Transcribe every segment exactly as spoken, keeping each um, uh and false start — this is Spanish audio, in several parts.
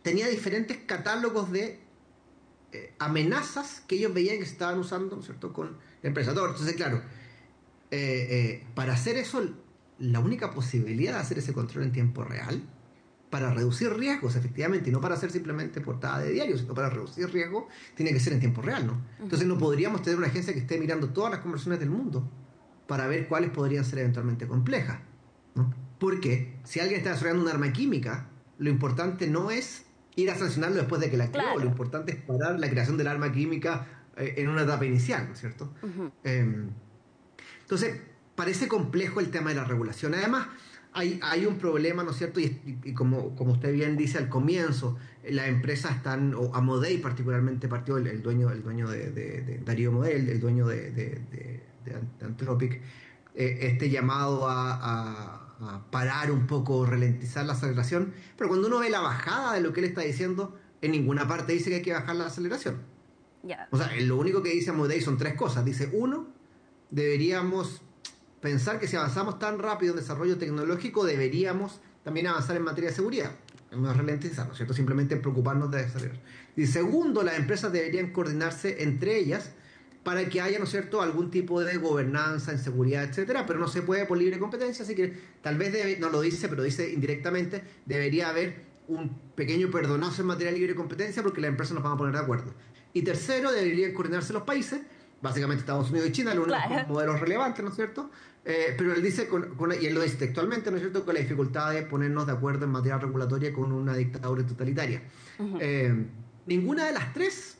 tenía diferentes catálogos de eh, amenazas que ellos veían que se estaban usando, ¿no es cierto?, con la empresa. Entonces, claro, eh, eh, para hacer eso, la única posibilidad de hacer ese control en tiempo real, para reducir riesgos, efectivamente, y no para hacer simplemente portada de diario, sino para reducir riesgos, tiene que ser en tiempo real, ¿no? Entonces no podríamos tener una agencia que esté mirando todas las conversaciones del mundo para ver cuáles podrían ser eventualmente complejas, ¿no? Porque si alguien está desarrollando un arma química, lo importante no es ir a sancionarlo después de que la creó, claro. Lo importante es parar la creación del arma química eh, en una etapa inicial, ¿no es cierto? Uh-huh. Eh, entonces, parece complejo el tema de la regulación. Además, Hay, hay un problema, ¿no es cierto? Y, y, y como, como usted bien dice al comienzo, las empresas están, o Amodei particularmente partió, el, el dueño, el dueño de, de, de Darío Amodei, el, el dueño de, de, de, de Anthropic, eh, este llamado a, a, a parar un poco, ralentizar la aceleración, pero cuando uno ve la bajada de lo que él está diciendo, en ninguna parte dice que hay que bajar la aceleración. Yeah. O sea, lo único que dice Amodei son tres cosas. Dice, uno, deberíamos pensar que si avanzamos tan rápido en desarrollo tecnológico, deberíamos también avanzar en materia de seguridad, no es ralentizar, ¿no es cierto? Simplemente preocuparnos de acelerar. Y segundo, las empresas deberían coordinarse entre ellas para que haya, ¿no es cierto?, algún tipo de gobernanza en seguridad, etcétera, pero no se puede por libre competencia, así que tal vez, debe, no lo dice, pero dice indirectamente, debería haber un pequeño perdonazo en materia de libre competencia porque las empresas nos van a poner de acuerdo. Y tercero, deberían coordinarse los países, básicamente Estados Unidos y China, los únicos claro. modelos relevantes, ¿no es cierto? Eh, pero él dice, con, con, y él lo dice textualmente, ¿no es cierto?, con la dificultad de ponernos de acuerdo en materia regulatoria con una dictadura totalitaria. Uh-huh. Eh, ninguna de las tres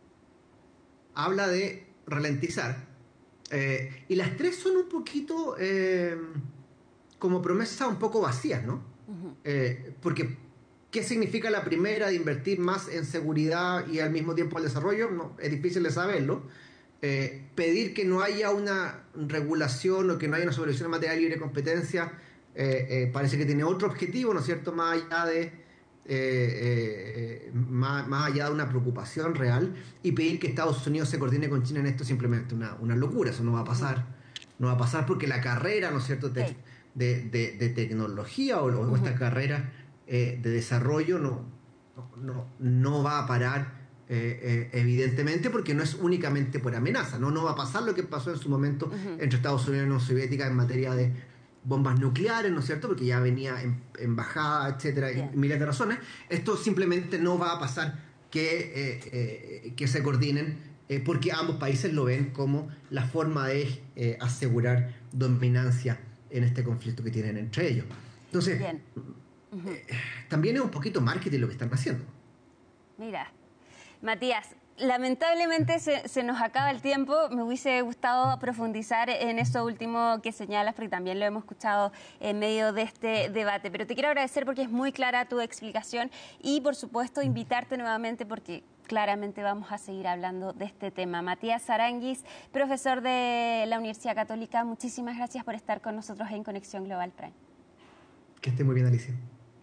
habla de ralentizar. Eh, y las tres son un poquito eh, como promesas un poco vacías, ¿no? Uh-huh. Eh, porque, ¿qué significa la primera de invertir más en seguridad y al mismo tiempo el desarrollo? No, es difícil de saberlo. Eh, pedir que no haya una regulación o que no haya una supervisión en materia de libre competencia eh, eh, parece que tiene otro objetivo, ¿no es cierto?, más allá de eh, eh, más, más allá de una preocupación real, y pedir que Estados Unidos se coordine con China en esto es simplemente una, una locura. Eso no va a pasar, no va a pasar porque la carrera, ¿no es cierto?, de, de, de, de tecnología o, o esta carrera eh, de desarrollo no, no, no va a parar. Eh, eh, evidentemente, porque no es únicamente por amenaza, ¿no? No va a pasar lo que pasó en su momento uh-huh. entre Estados Unidos y la Unión Soviética en materia de bombas nucleares, ¿no es cierto?, porque ya venía en, en bajada, etcétera, yeah. y miles de razones. Esto simplemente no va a pasar que, eh, eh, que se coordinen, eh, porque ambos países lo ven como la forma de eh, asegurar dominancia en este conflicto que tienen entre ellos. Entonces, uh-huh. eh, también es un poquito marketing lo que están haciendo. Mira, Matías, lamentablemente se, se nos acaba el tiempo. Me hubiese gustado profundizar en eso último que señalas, porque también lo hemos escuchado en medio de este debate. Pero te quiero agradecer porque es muy clara tu explicación y, por supuesto, invitarte nuevamente porque claramente vamos a seguir hablando de este tema. Matías Aranguis, profesor de la Universidad Católica, muchísimas gracias por estar con nosotros en Conexión Global Prime. Que esté muy bien, Alicia.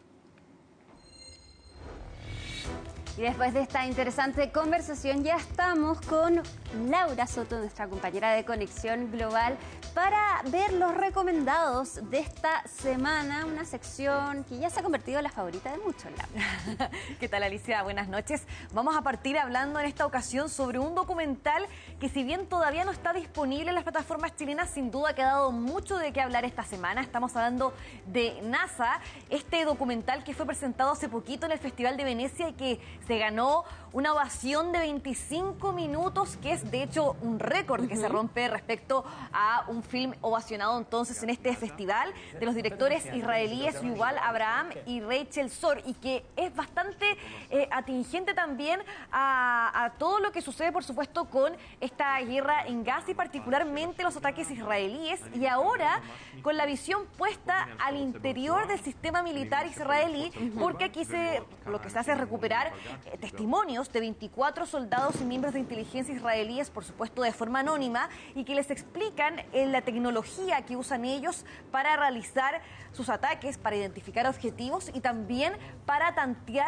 Y después de esta interesante conversación ya estamos con Laura Soto, nuestra compañera de Conexión Global, para ver los recomendados de esta semana, una sección que ya se ha convertido en la favorita de muchos, Laura. ¿Qué tal, Alicia? Buenas noches. Vamos a partir hablando en esta ocasión sobre un documental que, si bien todavía no está disponible en las plataformas chilenas, sin duda ha quedado mucho de qué hablar esta semana. Estamos hablando de NASA, este documental que fue presentado hace poquito en el Festival de Venecia y que se ganó una ovación de veinticinco minutos, que es de hecho un récord que uh-huh. se rompe respecto a un film ovacionado entonces en este festival, de los directores israelíes Yuval Abraham y Rachel Zor, y que es bastante eh, atingente también a, a todo lo que sucede, por supuesto, con esta guerra en Gaza y particularmente los ataques israelíes, y ahora con la visión puesta al interior del sistema militar israelí, porque aquí se, lo que se hace es recuperar eh, testimonios de veinticuatro soldados y miembros de inteligencia israelíes, por supuesto de forma anónima, y que les explican eh, la tecnología que usan ellos para realizar sus ataques, para identificar objetivos y también para tantear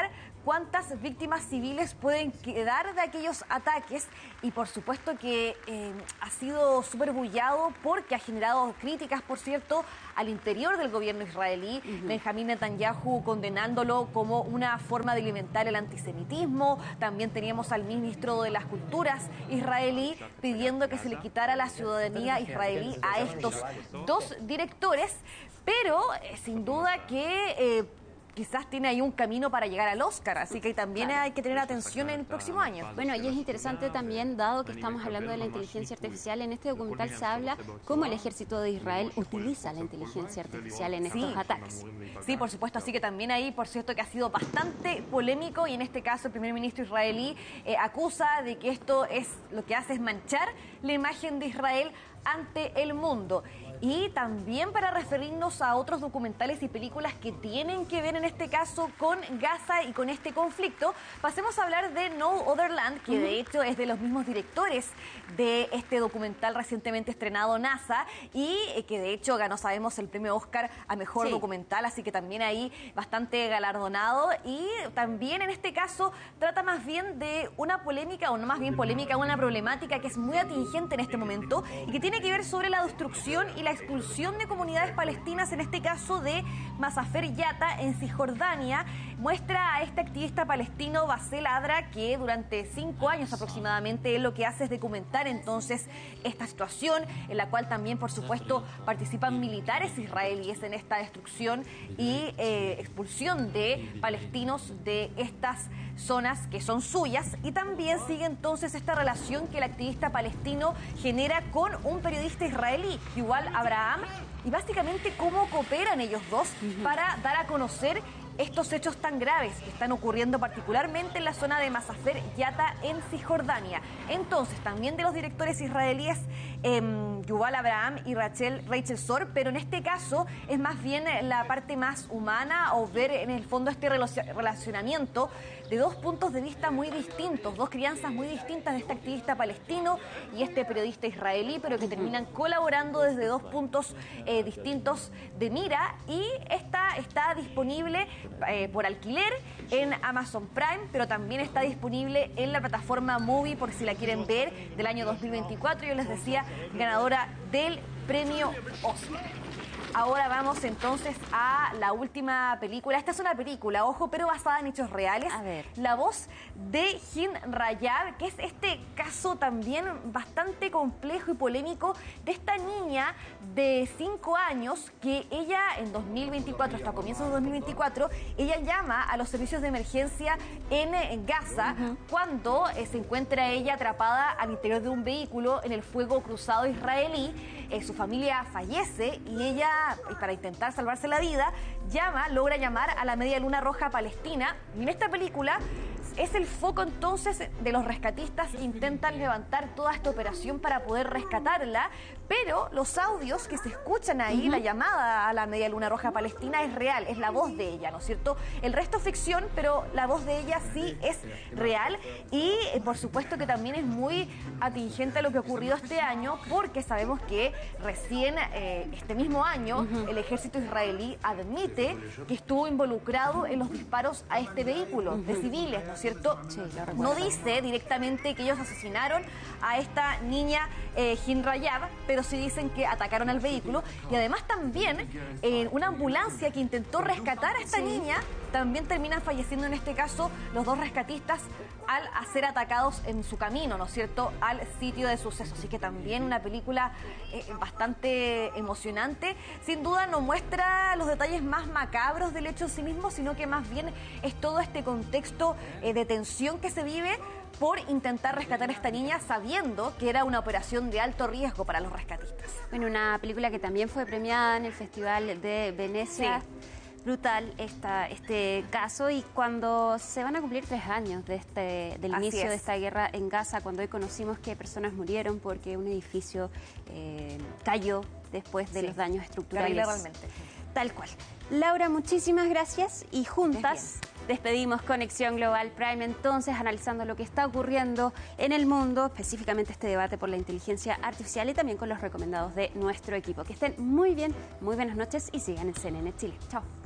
cuántas víctimas civiles pueden quedar de aquellos ataques y por supuesto que eh, ha sido súper bullado porque ha generado críticas, por cierto, al interior del gobierno israelí. Uh-huh. Benjamín Netanyahu condenándolo como una forma de alimentar el antisemitismo. También teníamos al ministro de las Culturas israelí pidiendo que se le quitara la ciudadanía israelí a estos dos directores, pero eh, sin duda que eh, quizás tiene ahí un camino para llegar al Oscar, así que también claro. hay que tener atención en el próximo año. Bueno, y es interesante también, dado que estamos hablando de la inteligencia artificial, en este documental se habla cómo el ejército de Israel utiliza la inteligencia artificial en estos sí. ataques. Sí, por supuesto, así que también ahí, por cierto, que ha sido bastante polémico y en este caso el primer ministro israelí eh, acusa de que esto es lo que hace es manchar la imagen de Israel ante el mundo. Y también para referirnos a otros documentales y películas que tienen que ver en este caso con Gaza y con este conflicto, pasemos a hablar de No Other Land, que uh-huh. de hecho es de los mismos directores de este documental recientemente estrenado NASA y que de hecho ganó, sabemos, el premio Oscar a Mejor sí. Documental, así que también ahí bastante galardonado y también en este caso trata más bien de una polémica, o no más bien polémica, una problemática que es muy atingente en este momento y que tiene que ver sobre la destrucción y la expulsión de comunidades palestinas, en este caso de Masafer Yatta en Cisjordania. Muestra a este activista palestino Basel Adra que durante cinco años aproximadamente él lo que hace es documentar entonces esta situación en la cual también por supuesto participan militares israelíes en esta destrucción y eh, expulsión de palestinos de estas zonas que son suyas, y también sigue entonces esta relación que el activista palestino genera con un periodista israelí, Yuval Abraham, y básicamente cómo cooperan ellos dos uh-huh. para dar a conocer estos hechos tan graves que están ocurriendo particularmente en la zona de Masafer Yatta en Cisjordania. Entonces, también de los directores israelíes eh, Yuval Abraham y Rachel, Rachel Sor, pero en este caso es más bien la parte más humana o ver en el fondo este relacionamiento de dos puntos de vista muy distintos, dos crianzas muy distintas de este activista palestino y este periodista israelí, pero que terminan colaborando desde dos puntos eh, distintos de mira, y esta está disponible Eh, por alquiler en Amazon Prime, pero también está disponible en la plataforma Movie por si la quieren ver, del año dos mil veinticuatro. Yo les decía, ganadora del premio Oscar. Ahora vamos entonces a la última película. Esta es una película, ojo, pero basada en hechos reales. A ver. La voz de Hind Rayab, que es este caso también bastante complejo y polémico de esta niña de cinco años que ella en dos mil veinticuatro, hasta comienzos de dos mil veinticuatro, ella llama a los servicios de emergencia en Gaza uh-huh. cuando eh, se encuentra ella atrapada al interior de un vehículo en el fuego cruzado israelí. Eh, su familia fallece y ella, y para intentar salvarse la vida, llama, logra llamar a la Media Luna Roja Palestina. Y en esta película es el foco entonces de los rescatistas que intentan levantar toda esta operación para poder rescatarla, pero los audios que se escuchan ahí, uh-huh. la llamada a la Media Luna Roja Palestina es real, es la voz de ella, ¿no es cierto? El resto es ficción, pero la voz de ella sí es real y eh, por supuesto que también es muy atingente a lo que ha ocurrido este año, porque sabemos que recién eh, este mismo año uh-huh. el ejército israelí admite que estuvo involucrado en los disparos a este vehículo uh-huh. de civiles, ¿no es cierto? Sí, lo no dice directamente que ellos asesinaron a esta niña eh, Hind Rayab, pero sí dicen que atacaron al vehículo, y además también eh, una ambulancia que intentó rescatar a esta sí. niña, también terminan falleciendo en este caso los dos rescatistas al ser atacados en su camino, ¿no es cierto?, al sitio de suceso. Así que también una película eh, bastante emocionante. Sin duda no muestra los detalles más macabros del hecho en sí mismo, sino que más bien es todo este contexto eh, de tensión que se vive por intentar rescatar a esta niña sabiendo que era una operación de alto riesgo para los rescatistas. Bueno, una película que también fue premiada en el Festival de Venecia. Sí. Brutal esta, este caso, y cuando se van a cumplir tres años de este, del Así inicio es. de esta guerra en Gaza, cuando hoy conocimos que personas murieron porque un edificio eh, cayó después de sí. los daños estructurales. Realmente. Tal cual. Laura, muchísimas gracias, y juntas despedimos Conexión Global Prime, entonces analizando lo que está ocurriendo en el mundo, específicamente este debate por la inteligencia artificial, y también con los recomendados de nuestro equipo. Que estén muy bien, muy buenas noches y sigan en C N N Chile. Chao.